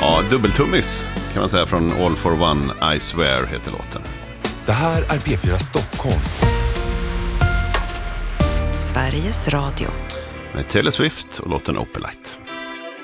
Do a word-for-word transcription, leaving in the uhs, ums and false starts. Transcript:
Ja, dubbeltummis kan man säga från All for One, I Swear heter låten. Det här är P fyra Stockholm. Sveriges Radio. Med Taylor Swift och låten Opelite.